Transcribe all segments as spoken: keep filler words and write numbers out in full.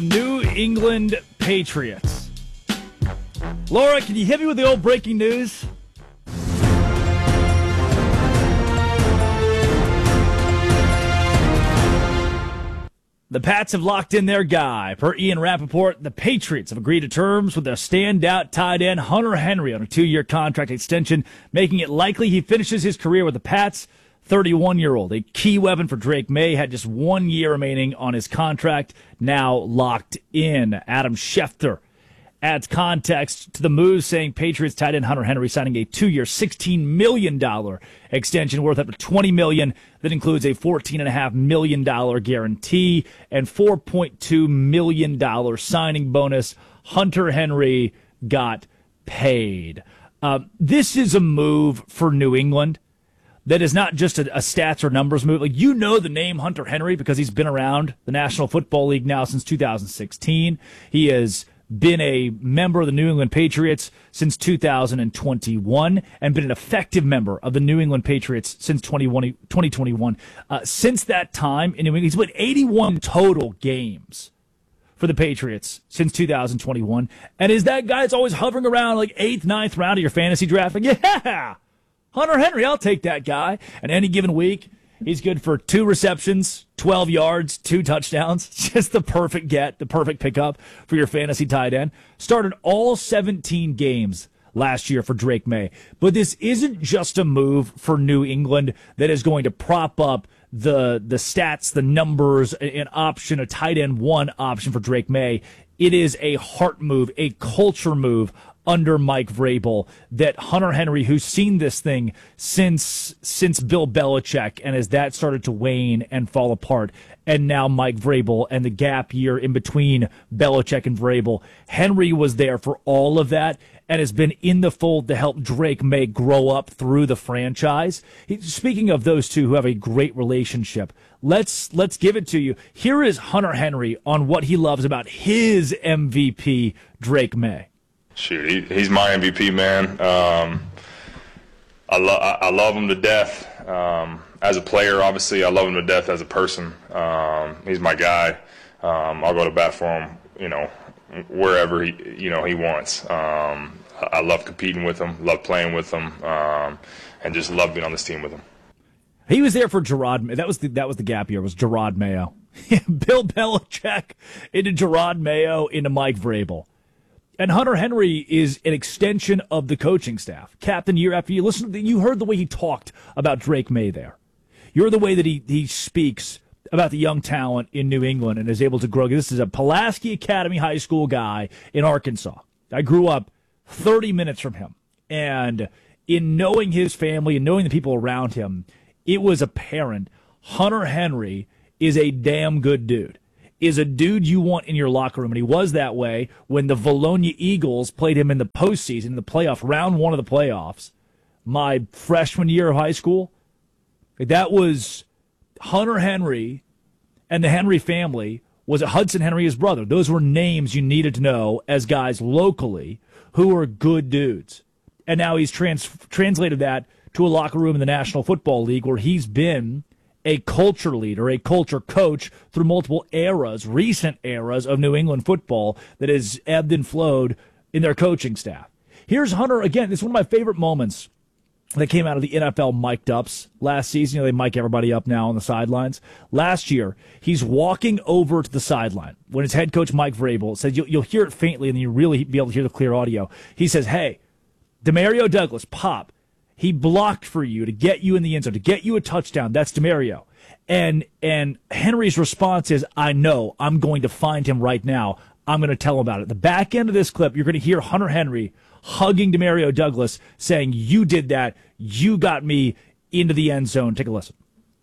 New England Patriots. Laura, can you hit me with the old breaking news? The Pats have locked in their guy. Per Ian Rappaport, the Patriots have agreed to terms with their standout tight end Hunter Henry on a two-year contract extension, making it likely he finishes his career with the Pats. thirty-one-year-old, a key weapon for Drake May, had just one year remaining on his contract, now locked in. Adam Schefter adds context to the move, saying Patriots tight end Hunter Henry signing a two-year, sixteen million dollars extension worth up to twenty million dollars. That includes a fourteen point five million dollars guarantee and four point two million dollars signing bonus. Hunter Henry got paid. Uh, this is a move for New England that is not just a, a stats or numbers move. Like, you know the name Hunter Henry because he's been around the National Football League now since two thousand sixteen. He has been a member of the New England Patriots since two thousand twenty-one and been an effective member of the New England Patriots since twenty twenty-one. Uh, since that time, in New England, he's played eighty-one total games for the Patriots since two thousand twenty-one. And is that guy that's always hovering around like eighth, ninth round of your fantasy draft? Like, yeah, Hunter Henry, I'll take that guy. And any given week, he's good for two receptions, twelve yards, two touchdowns. Just the perfect get, the perfect pickup for your fantasy tight end. Started all seventeen games last year for Drake May. But this isn't just a move for New England that is going to prop up the the stats, the numbers, an option, a tight end one option for Drake May. It is a heart move, a culture move under Mike Vrabel, that Hunter Henry, who's seen this thing since since Bill Belichick, and as that started to wane and fall apart, and now Mike Vrabel and the gap year in between Belichick and Vrabel, Henry was there for all of that and has been in the fold to help Drake May grow up through the franchise. He, speaking of those two who have a great relationship, let's let's give it to you. Here is Hunter Henry on what he loves about his M V P, Drake May. Shoot, he, he's my M V P, man. Um, I, lo- I love him to death. Um, as a player, obviously, I love him to death as a person. Um, he's my guy. Um, I'll go to bat for him, you know, wherever he, you know, he wants. Um, I love competing with him, love playing with him, um, and just love being on this team with him. He was there for Gerard. That was the that was the gap year. Was Gerard Mayo, Bill Belichick into Gerard Mayo into Mike Vrabel. And Hunter Henry is an extension of the coaching staff. Captain year after year. Listen, you heard the way he talked about Drake May there. You heard the way that he, he speaks about the young talent in New England and is able to grow. This is a Pulaski Academy High School guy in Arkansas. I grew up thirty minutes from him. And in knowing his family and knowing the people around him, it was apparent Hunter Henry is a damn good dude. Is a dude you want in your locker room. And he was that way when the Valonia Eagles played him in the postseason, in the playoff, round one of the playoffs, my freshman year of high school. That was Hunter Henry and the Henry family. Was it Hudson Henry, his brother? Those were names you needed to know as guys locally who were good dudes. And now he's trans- translated that to a locker room in the National Football League where he's been a culture leader, a culture coach through multiple eras, recent eras of New England football that has ebbed and flowed in their coaching staff. Here's Hunter again. This is one of my favorite moments that came out of the N F L mic'd ups last season. You know, they mic everybody up now on the sidelines. Last year, he's walking over to the sideline when his head coach, Mike Vrabel, says, you'll, you'll hear it faintly and then you'll really be able to hear the clear audio. He says, hey, Demario Douglas, pop. He blocked for you to get you in the end zone, to get you a touchdown. That's Demario. And and Henry's response is, I know. I'm going to find him right now. I'm going to tell him about it. The back end of this clip, you're going to hear Hunter Henry hugging Demario Douglas, saying, you did that. You got me into the end zone. Take a listen.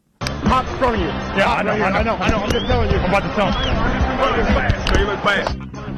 Pop's throwing you. Yeah, I know, I know, I know, I know. I'm just telling you. I'm about to tell him. You look fast. You look fast.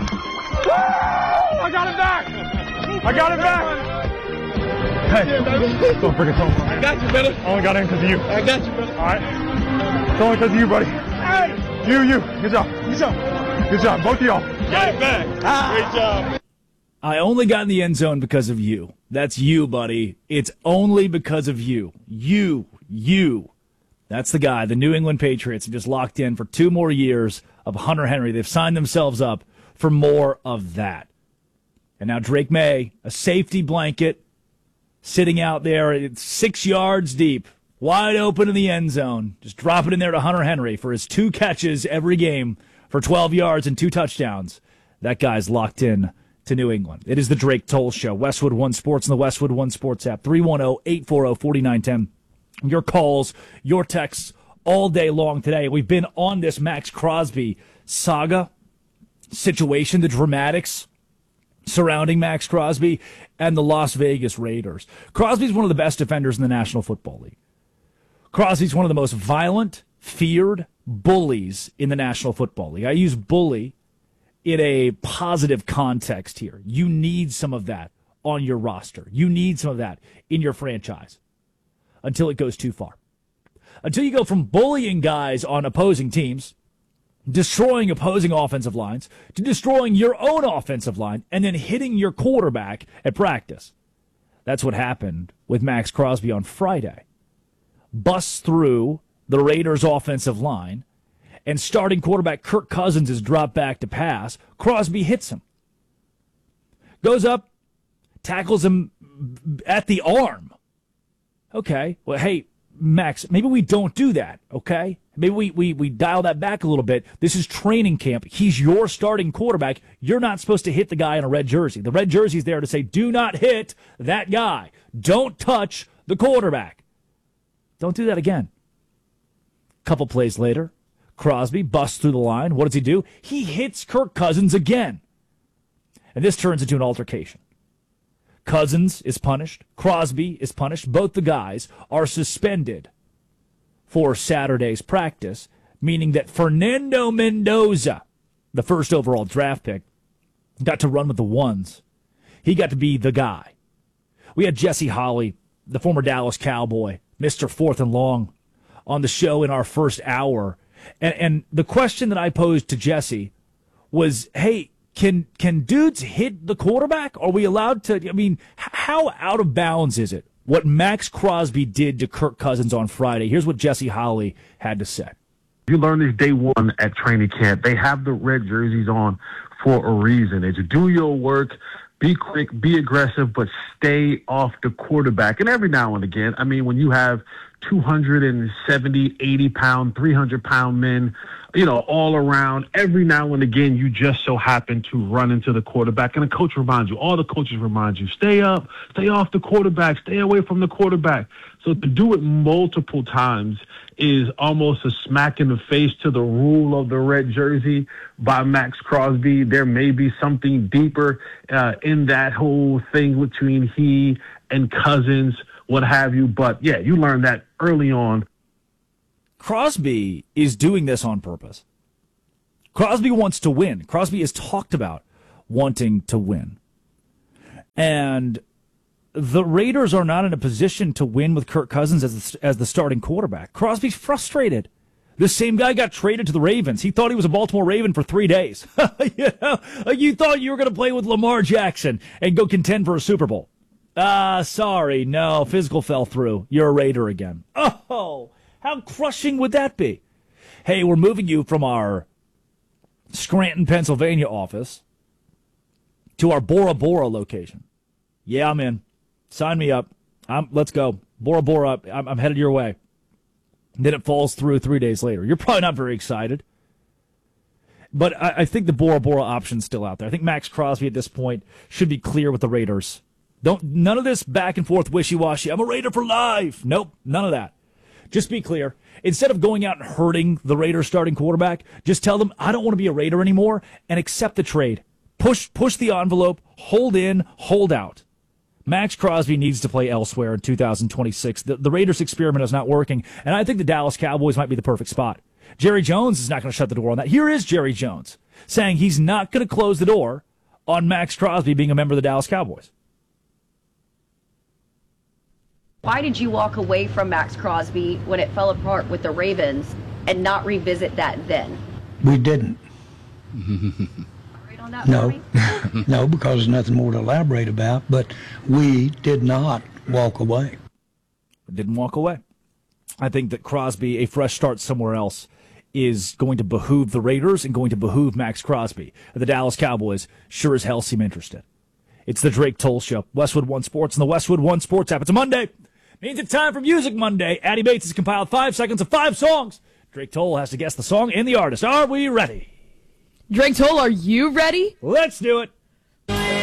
Woo! I got him back. I got him back. Hey, don't bring it home. I got you, brother. I only got in because of you. I got you, brother. All right. It's only because of you, buddy. Hey. You, you. Good job. Good job. Good job. Both of y'all. Got it back. Ah. Great job. I only got in the end zone because of you. That's you, buddy. It's only because of you. You. You. That's the guy. The New England Patriots have just locked in for two more years of Hunter Henry. They've signed themselves up for more of that. And now Drake May, a safety blanket, sitting out there at six yards deep, wide open in the end zone. Just drop it in there to Hunter Henry for his two catches every game for twelve yards and two touchdowns. That guy's locked in to New England. It is the Drake Toll Show. Westwood One Sports and the Westwood One Sports app. three one zero, eight four zero, four nine one zero. Your calls, your texts all day long today. We've been on this Max Crosby saga situation, the dramatics surrounding Max Crosby and the Las Vegas Raiders. Crosby's one of the best defenders in the National Football League. Crosby's one of the most violent, feared bullies in the National Football League. I use bully in a positive context here. You need some of that on your roster. You need some of that in your franchise until it goes too far. Until you go from bullying guys on opposing teams, destroying opposing offensive lines, to destroying your own offensive line, and then hitting your quarterback at practice. That's what happened with Max Crosby on Friday. Busts through the Raiders' offensive line, and starting quarterback Kirk Cousins is dropped back to pass. Crosby hits him. Goes up, tackles him at the arm. Okay, well, hey, Max, maybe we don't do that, okay? Maybe we, we, we dial that back a little bit. This is training camp. He's your starting quarterback. You're not supposed to hit the guy in a red jersey. The red jersey's there to say, do not hit that guy. Don't touch the quarterback. Don't do that again. Couple plays later, Crosby busts through the line. What does he do? He hits Kirk Cousins again. And this turns into an altercation. Cousins is punished. Crosby is punished. Both the guys are suspended for Saturday's practice, meaning that Fernando Mendoza, the first overall draft pick, got to run with the ones. He got to be the guy. We had Jesse Holley, the former Dallas Cowboy, Mister Fourth and Long, on the show in our first hour. And, and the question that I posed to Jesse was, hey, Can can dudes hit the quarterback? Are we allowed to? I mean, how out of bounds is it what Max Crosby did to Kirk Cousins on Friday? Here's what Jesse Holley had to say. You learn this day one at training camp. They have the red jerseys on for a reason. It's do your work, be quick, be aggressive, but stay off the quarterback. And every now and again, I mean, when you have two seventy, eighty pound, three hundred pound men, you know, all around, every now and again, you just so happen to run into the quarterback. And the coach reminds you, all the coaches remind you, stay up, stay off the quarterback, stay away from the quarterback. So to do it multiple times is almost a smack in the face to the rule of the red jersey by Max Crosby. There may be something deeper uh, in that whole thing between he and Cousins, what have you. But, yeah, you learn that early on. Crosby is doing this on purpose. Crosby wants to win. Crosby has talked about wanting to win. And the Raiders are not in a position to win with Kirk Cousins as the, as the starting quarterback. Crosby's frustrated. This same guy got traded to the Ravens. He thought he was a Baltimore Raven for three days. you know, you thought you were going to play with Lamar Jackson and go contend for a Super Bowl. Ah, uh, sorry, no, physical fell through. You're a Raider again. Oh, how crushing would that be? Hey, we're moving you from our Scranton, Pennsylvania office to our Bora Bora location. Yeah, I'm in. Sign me up. I'm, let's go. Bora Bora, I'm, I'm headed your way. And then it falls through three days later. You're probably not very excited. But I, I think the Bora Bora option's still out there. I think Max Crosby at this point should be clear with the Raiders. Don't none of this back and forth wishy-washy. I'm a Raider for life. Nope, none of that. Just be clear. Instead of going out and hurting the Raiders starting quarterback, just tell them, I don't want to be a Raider anymore, and accept the trade. Push push the envelope, hold in, hold out. Max Crosby needs to play elsewhere in two thousand twenty-six. The, the Raiders experiment is not working, and I think the Dallas Cowboys might be the perfect spot. Jerry Jones is not going to shut the door on that. Here is Jerry Jones saying he's not going to close the door on Max Crosby being a member of the Dallas Cowboys. Why did you walk away from Max Crosby when it fell apart with the Ravens and not revisit that then? We didn't. Elaborate on that no. for me? No, because there's nothing more to elaborate about, but we did not walk away. Didn't walk away. I think that Crosby, a fresh start somewhere else, is going to behoove the Raiders and going to behoove Max Crosby. The Dallas Cowboys sure as hell seem interested. It's the Drake Toll Show, Westwood One Sports, and the Westwood One Sports app. It's a Monday. Means it's time for Music Monday. Addie Bates has compiled five seconds of five songs. Drake Toll has to guess the song and the artist. Are we ready? Drake Toll, are you ready? Let's do it.